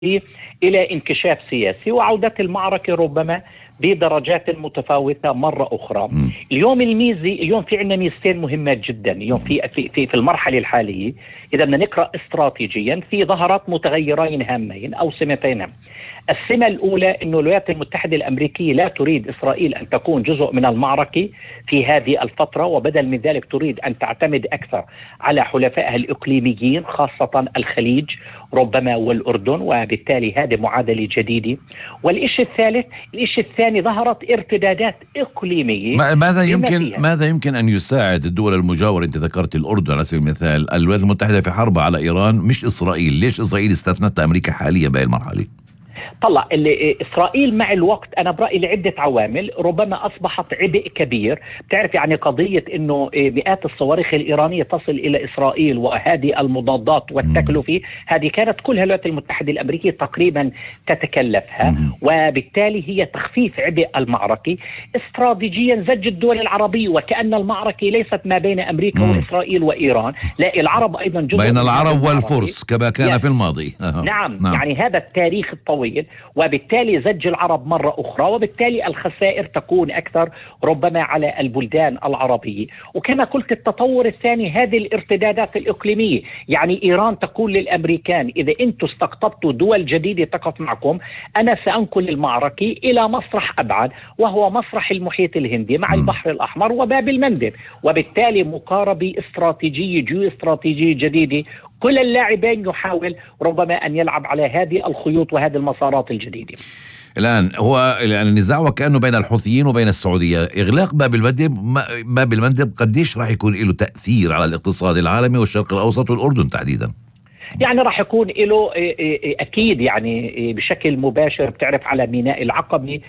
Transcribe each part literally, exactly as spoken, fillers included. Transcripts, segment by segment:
إلى انكشاف سياسي وعودة المعركة ربما بدرجات متفاوتة مرة أخرى. م. اليوم الميزي اليوم في عندنا ميزتين مهمات جدا اليوم في في في, في المرحلة الحالية. إذا بدنا نقرأ استراتيجيا في ظهرت متغيرين هامين أو سمتين. السمة الأولى أن الولايات المتحدة الأمريكية لا تريد إسرائيل أن تكون جزء من المعركة في هذه الفترة، وبدل من ذلك تريد أن تعتمد أكثر على حلفائها الإقليميين خاصة الخليج ربما والأردن، وبالتالي هذه معادلة جديدة. والإشي الثالث الإشي الثاني ظهرت ارتدادات إقليمية. ماذا يمكن ماذا يمكن أن يساعد الدول المجاورة؟ أنت ذكرت الأردن على سبيل المثال، الولايات المتحدة في حرب على إيران مش إسرائيل، ليش إسرائيل استثنت أمريكا حاليا بهذه المرحلة؟ طلع إسرائيل مع الوقت أنا برأيي لعدة عوامل ربما أصبحت عبء كبير. بتعرف يعني قضية أنه مئات الصواريخ الإيرانية تصل إلى إسرائيل وهذه المضادات والتكلفة هذه كانت كلها الولايات المتحدة الأمريكية تقريبا تتكلفها، وبالتالي هي تخفيف عبء المعركة. استراتيجيا زج الدول العربية وكأن المعركة ليست ما بين أمريكا وإسرائيل وإيران، لا العرب أيضا جزء بين العرب والفرس كما كان يعني في الماضي. أه. نعم. نعم يعني هذا التاريخ الطويل، وبالتالي زج العرب مرة أخرى، وبالتالي الخسائر تكون أكثر ربما على البلدان العربية. وكما قلت التطور الثاني هذه الارتدادات الإقليمية، يعني إيران تقول للأمريكان إذا أنتم استقطبتوا دول جديدة تقف معكم أنا سأنقل المعركة إلى مسرح أبعد وهو مسرح المحيط الهندي مع البحر الأحمر وباب المندب، وبالتالي مقاربة استراتيجية جيو استراتيجية جديدة. كل اللاعبين يحاول ربما أن يلعب على هذه الخيوط وهذه المسارات الجديدة. الآن هو النزاع وكأنه بين الحوثيين وبين السعودية. إغلاق باب المندب باب المندب قديش راح يكون له تأثير على الاقتصاد العالمي والشرق الأوسط والأردن تحديدا؟ يعني راح يكون له أكيد يعني بشكل مباشر. بتعرف على ميناء العقبة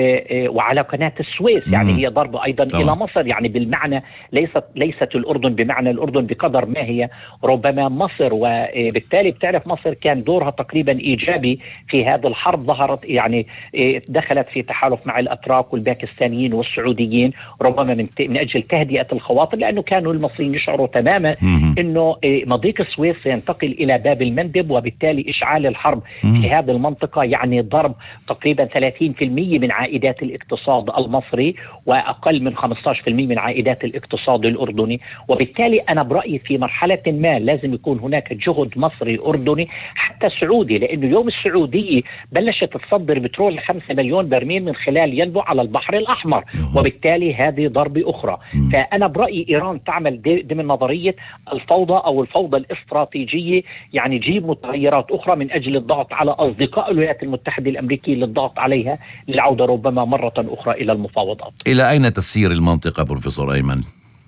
وعلى قناة السويس، يعني هي ضربة أيضا طبعا إلى مصر، يعني بالمعنى ليست ليست الأردن بمعنى الأردن بقدر ما هي ربما مصر. وبالتالي بتعرف مصر كان دورها تقريبا إيجابي في هذا الحرب، ظهرت يعني دخلت في تحالف مع الأتراك والباكستانيين والسعوديين ربما من من أجل تهدئة الخواطر، لأنه كانوا المصريين يشعروا تماما إنه مضيق السويس سينتقل إلى باب المندب، وبالتالي إشعال الحرب في هذه المنطقة يعني ضرب تقريبا ثلاثين بالمئة من عائدات الاقتصاد المصري وأقل من خمسة عشر بالمئة من عائدات الاقتصاد الأردني. وبالتالي أنا برأيي في مرحلة ما لازم يكون هناك جهد مصري أردني حتى سعودي، لأنه يوم السعودية بلشت تصدر بترول خمسة مليون برميل من خلال ينبع على البحر الأحمر، وبالتالي هذه ضربة أخرى. فأنا برأيي إيران تعمل ضمن نظرية الفوضى أو الفوضى الاستراتيجية، يعني جيب متغيرات أخرى من أجل الضغط على أصدقاء الولايات المتحدة الأمريكية للضغط عليها للعودة ربما مرة أخرى إلى المفاوضات. إلى أين تسير المنطقة بروفيسور أيمن؟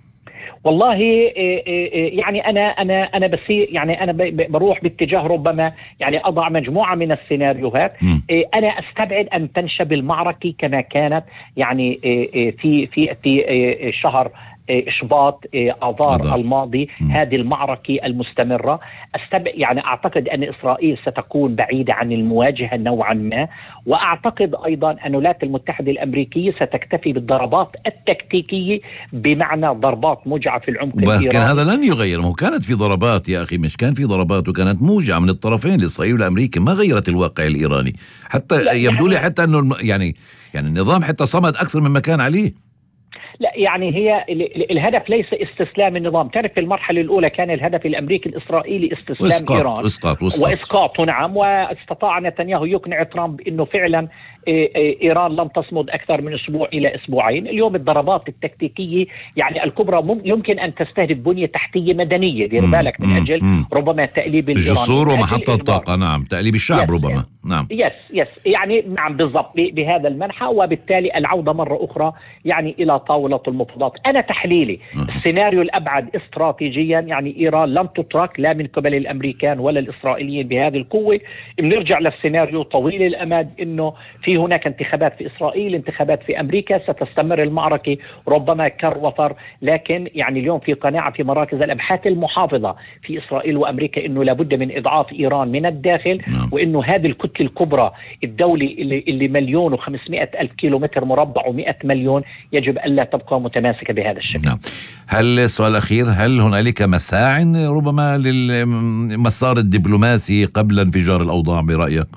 والله يعني أنا أنا أنا بسير يعني أنا بروح باتجاه ربما يعني أضع مجموعة من السيناريوهات. م. أنا أستبعد أن تنشب المعركة كما كانت يعني في في في شهر إشباط آذار الماضي. م. هذه المعركة المستمرة أستبع يعني أعتقد أن إسرائيل ستكون بعيدة عن المواجهة نوعا ما، وأعتقد أيضا أن الولايات المتحدة الأمريكية ستكتفي بالضربات التكتيكية بمعنى ضربات موجعة في العمق الإيراني. كان هذا لن يغير، ما كانت في ضربات يا أخي، مش كان في ضربات وكانت موجعة من الطرفين لإسرائيل والأمريكي، ما غيرت الواقع الإيراني حتى يبدو لي حتى أنه يعني يعني النظام حتى صمد أكثر مما كان عليه. لا يعني هي الهدف ليس استسلام النظام. تعرف في المرحلة الأولى كان الهدف الأمريكي الإسرائيلي استسلام وإسقاط إيران وإسقاط وإسقاط. وإسقاط نعم، واستطاع نتنياهو يقنع ترامب إنه فعلا إيران لم تصمد أكثر من أسبوع إلى أسبوعين. اليوم الضربات التكتيكية يعني الكبرى يمكن أن تستهدف بنية تحتية مدنية، دير بالك من أجل مم. ربما تأليب الجسور ومحطة طاقة. نعم تأليب الشعب يس ربما يس نعم يس يس يعني نعم بالضبط بهذا المنحى، وبالتالي العودة مرة أخرى يعني إلى طاولة المفاوضات. أنا تحليلي مم. السيناريو الأبعد استراتيجيا يعني إيران لن تترك لا من قبل الأمريكان ولا الإسرائيليين بهذه القوة. بنرجع للسيناريو طويل الأمد إنه في في هناك انتخابات في إسرائيل، انتخابات في أمريكا، ستستمر المعركة ربما كر وفر. لكن يعني اليوم في قناعة في مراكز الأبحاث المحافظة في إسرائيل وأمريكا أنه لابد من إضعاف إيران من الداخل، نعم. وأنه هذه الكتلة الكبرى الدولة اللي, اللي مليون وخمسمائة ألف كيلومتر مربع ومئة مليون يجب ألا تبقى متماسكة بهذا الشكل. نعم. هل السؤال الأخير، هل هنالك مساع ربما للمسار الدبلوماسي قبل انفجار الأوضاع برأيك؟